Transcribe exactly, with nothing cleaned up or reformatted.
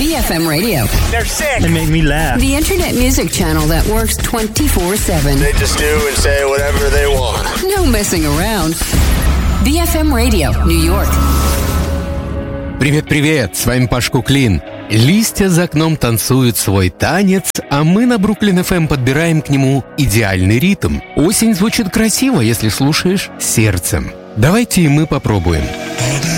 би эф эм Radio. They're sick. They make me laugh. The internet music channel that works twenty-four seven. They just do and say whatever they want. No messing around. би эф эм Radio, New York. Привет-привет, с вами Паш Куклин. Листья за окном танцуют свой танец, а мы на Бруклин эф эм подбираем к нему идеальный ритм. Осень звучит красиво, если слушаешь сердцем. Давайте и мы попробуем.